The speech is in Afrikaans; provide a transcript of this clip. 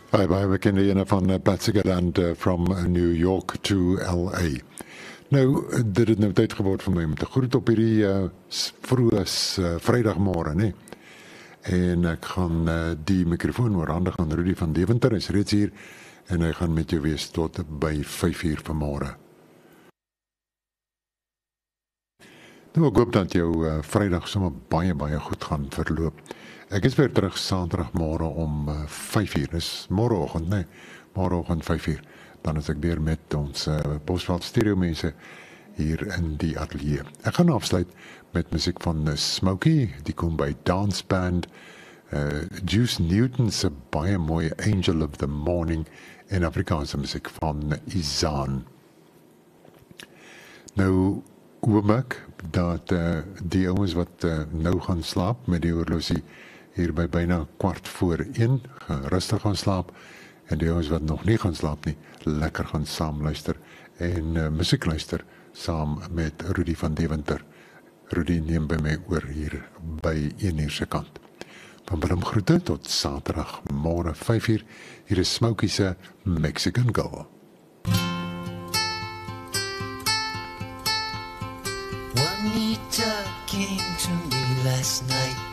Hy baie bekende ene van Patsy Gallant from New York to LA. Nou, dit het nou tyd geword vir my om te groet op hierdie vroeë Vrydagmôre, né? En ek gaan die mikrofoon oorhandig aan Rudy van Deventer, hy is reeds hier, en hy gaan met jou wees tot by 5:00 vanmôre. Nou, ek hoop dat jou Vrydag sommer baie goed gaan verloop. Ek is weer terug Saterdagmôre om 5:00, dis môreoggend, né? Môreoggend 5:00. Dan is ek weer met ons Bosveld Stereo mense hier in die ateljee. Ek gaan afsluit met musiek van Smokey, die kom by Dance Band, Juice Newton se baie mooie Angel of the Morning en Afrikaanse musiek van Izaan. Nou, hoop ek dat die ouens wat nou gaan slaap met die horlosie hier by byna 1:15 rustig gaan slaap, en die ouens wat nog nie gaan slaap nie, lekker gaan saam luister en musiek luister saam met Rudy van Deventer. Rudy neem by my oor hier by 1:00 se kant. Van Willem groete tot Saterdagmôre 5:00. Hier is Smokey se Mexican Girl. Juanita came to me last night.